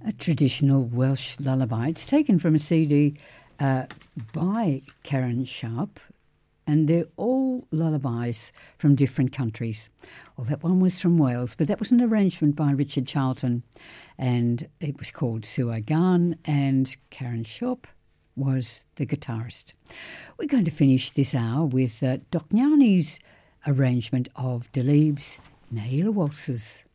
a traditional Welsh lullaby. It's taken from a CD by Karen Sharp, and they're all lullabies from different countries. Well, that one was from Wales, but that was an arrangement by Richard Charlton, and it was called Suagan, and Karen Sharp was the guitarist. We're going to finish this hour with Doc Gnani's arrangement of Dalib's Naila Waltzes.